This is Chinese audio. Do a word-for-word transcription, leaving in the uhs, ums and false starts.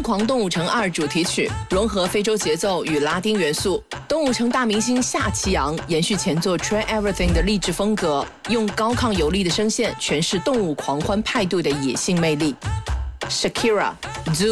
狂动物城二》主题曲，融合非洲节奏与拉丁元素。动物城大明星夏奇阳延续前作《Try Everything》的励志风格，用高亢有力的声线诠释动物狂欢派对的野性魅力。Shakira，